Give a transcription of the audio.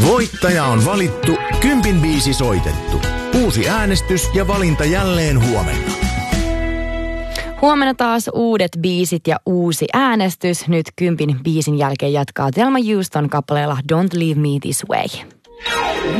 Voittaja on valittu, 10 biisi soitettu. Uusi äänestys ja valinta jälleen huomenna. Huomenna taas uudet biisit ja uusi äänestys. Nyt 10 biisin jälkeen jatkaa Thelma Houston kappaleella Don't Leave Me This Way.